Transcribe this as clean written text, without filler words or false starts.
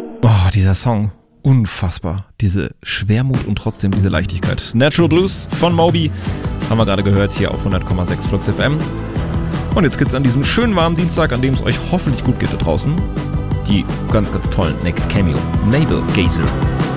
Oh, dieser Song. Unfassbar. Diese Schwermut und trotzdem diese Leichtigkeit. Natural Blues von Moby. Haben wir gerade gehört hier auf 100,6 Flux FM. Und jetzt geht's an diesem schönen warmen Dienstag, an dem es euch hoffentlich gut geht da draußen. Die ganz, ganz tollen Nick Cameo. Navel Gazer.